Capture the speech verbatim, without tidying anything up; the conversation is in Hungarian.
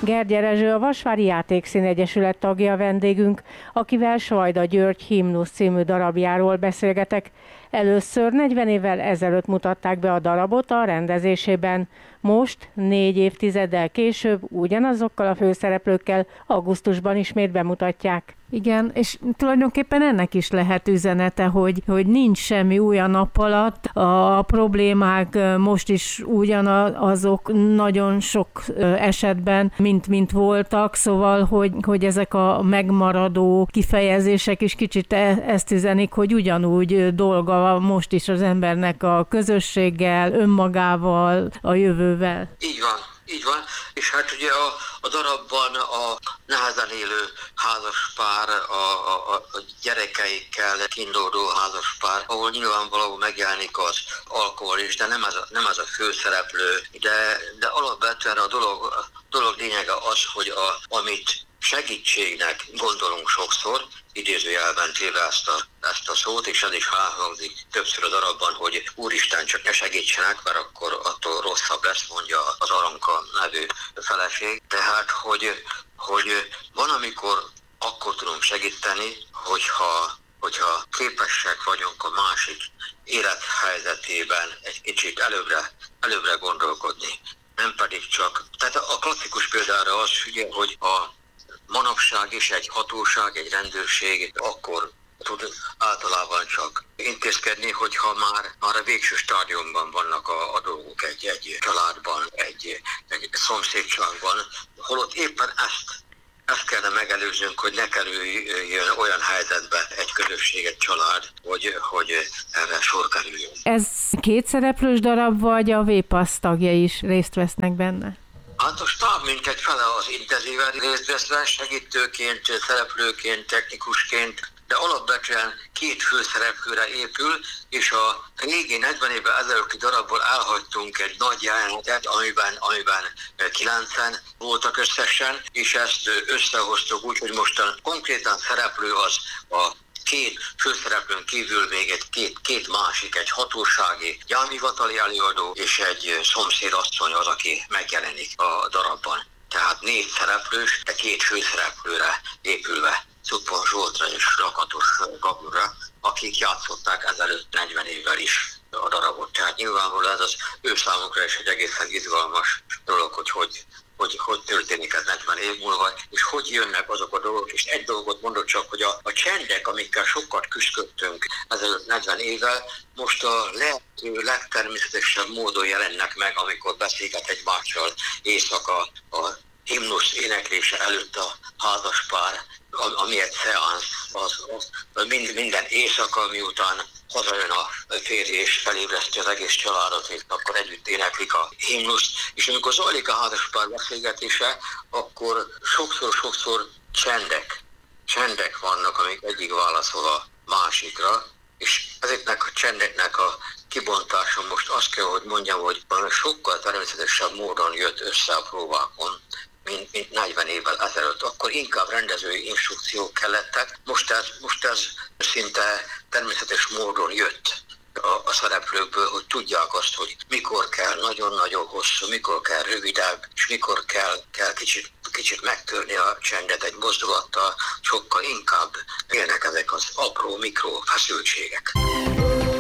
Gergyer Erzső, a Vasvári Játékszínegyesület tagja, vendégünk, akivel Svajda György Himnusz című darabjáról beszélgetek. Először negyven évvel ezelőtt mutatták be a darabot a rendezésében. Most, négy évtizeddel később, ugyanazokkal a főszereplőkkel augusztusban ismét bemutatják. Igen, és tulajdonképpen ennek is lehet üzenete, hogy, hogy nincs semmi új a nap alatt. A problémák most is ugyanazok nagyon sok esetben, mint, mint voltak, szóval, hogy, hogy ezek a megmaradó kifejezések is kicsit ezt üzenik, hogy ugyanúgy dolga most is az embernek a közösséggel, önmagával, a jövővel. Így van. Így van, és hát ugye a, a darabban a nehezen élő házaspár, a, a, a gyerekeikkel kiinduló házaspár, ahol nyilvánvalóan megjelenik az alkohol is, de nem ez a, nem ez a főszereplő, de, de alapvetően a dolog, a dolog lényege az, hogy a, amit segítségnek gondolunk sokszor, idézőjelben téve ezt a, ezt a szót, és ez is elhangzik többször a darabban, hogy Úristen, csak ne segítsenek, mert akkor attól rosszabb lesz, mondja az Aranka nevű feleség. Tehát, hogy, hogy van, amikor akkor tudunk segíteni, hogyha, hogyha képesek vagyunk a másik élethelyzetében egy kicsit előbbre, előbbre gondolkodni. Nem pedig csak, tehát a klasszikus példára az, ugye, hogy a manapság is egy hatóság, egy rendőrség akkor tud általában csak intézkedni, hogyha már, már a végső stádiumban vannak a, a dolgok egy, egy családban, egy, egy szomszédságban, holott éppen ezt, ezt kellene megelőznünk, hogy ne kerüljön olyan helyzetbe egy közösség, egy család, hogy, hogy erre sor kerüljön. Ez kétszereplős darab, vagy a Vépasz tagjai is részt vesznek benne? Hát a stáb mintegy fele az intenzíven részt vesz, segítőként, szereplőként, technikusként, de alapvetően két főszereplőre épül, és a régi negyven évvel ezelőtti darabból elhagytunk egy nagy jelenetet, amiben, amiben kilencen voltak összesen, és ezt összehoztuk úgy, hogy mostan konkrétan szereplő az a két főszereplőn kívül még egy két, két másik, egy hatósági gyámhivatali előadó és egy szomszédasszony az, aki megjelenik a darabban. Tehát négy szereplős, de két főszereplőre épülve, Cupon Zsoltra és Rakatos Gabrielra, akik játszották ezelőtt negyven évvel is a darabot. Tehát nyilvánvalóan ez az ő számukra is egy egészen izgalmas dolog, hogy hogy Hogy, hogy történik ez negyven év múlva, és hogy jönnek azok a dolgok. És egy dolgot mondok csak, hogy a, a csendek, amikkel sokat küzdöttünk ezelőtt negyven évvel, most a lehető legtermészetesebb módon jelennek meg, amikor beszélget egymással éjszaka a himnusz éneklése előtt a házaspár, ami egy szeánsz, az, az mind, minden éjszaka, miután hazajön a férj és felébreszti az egész családot, és akkor együtt éneklik a himnuszt. És amikor zajlik a házaspár beszélgetése, akkor sokszor-sokszor csendek, csendek vannak, amik egyik válaszol a másikra, és ezeknek a csendeknek a kibontása most azt kell, hogy mondjam, hogy valami sokkal természetesebb módon jött össze a próbákon, mint, mint negyven évvel ezelőtt. Akkor inkább rendezői instrukciók kellettek. Most ez, most ez szinte természetes módon jött a, a szereplőkből, hogy tudják azt, hogy mikor kell nagyon-nagyon hosszú, mikor kell rövidebb, és mikor kell, kell kicsit, kicsit megtörni a csendet egy mozdulattal, sokkal inkább élnek ezek az apró, mikro feszültségek.